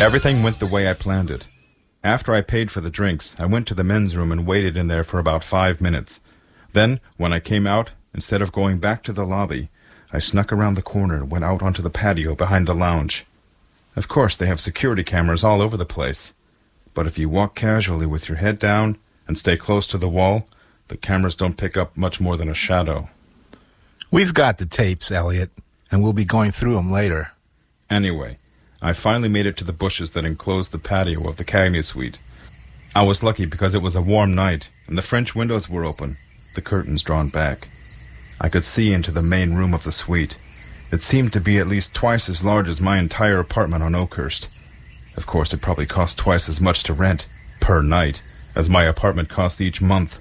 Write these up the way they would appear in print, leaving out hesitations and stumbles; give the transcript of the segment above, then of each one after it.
Everything went the way I planned it. After I paid for the drinks, I went to the men's room and waited in there for about 5 minutes. Then, when I came out, instead of going back to the lobby, I snuck around the corner and went out onto the patio behind the lounge. Of course, they have security cameras all over the place. But if you walk casually with your head down and stay close to the wall, the cameras don't pick up much more than a shadow. We've got the tapes, Elliot, and we'll be going through them later. Anyway, I finally made it to the bushes that enclosed the patio of the Cagney suite. I was lucky because it was a warm night, and the French windows were open, the curtains drawn back. I could see into the main room of the suite. It seemed to be at least twice as large as my entire apartment on Oakhurst. Of course, it probably cost twice as much to rent, per night, as my apartment cost each month.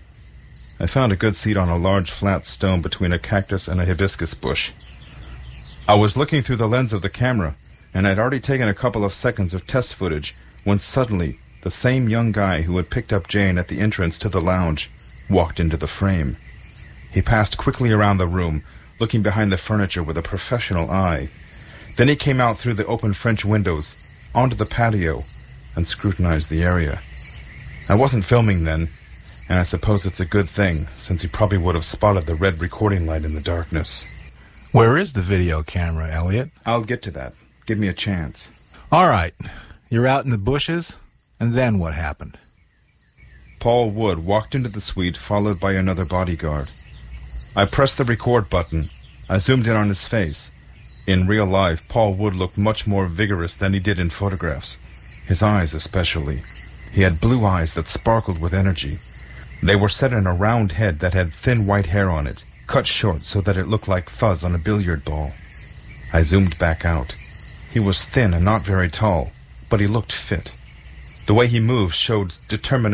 I found a good seat on a large flat stone between a cactus and a hibiscus bush. I was looking through the lens of the camera, and I'd already taken a couple of seconds of test footage when suddenly the same young guy who had picked up Jane at the entrance to the lounge walked into the frame. He passed quickly around the room, looking behind the furniture with a professional eye. Then he came out through the open French windows, onto the patio, and scrutinized the area. I wasn't filming then, and I suppose it's a good thing, since he probably would have spotted the red recording light in the darkness. Where is the video camera, Elliot? I'll get to that. Give me a chance. All right. You're out in the bushes, and then what happened? Paul Wood walked into the suite, followed by another bodyguard. I pressed the record button. I zoomed in on his face. In real life, Paul Wood looked much more vigorous than he did in photographs. His eyes especially. He had blue eyes that sparkled with energy. They were set in a round head that had thin white hair on it, cut short so that it looked like fuzz on a billiard ball. I zoomed back out. He was thin and not very tall, but he looked fit. The way he moved showed determination.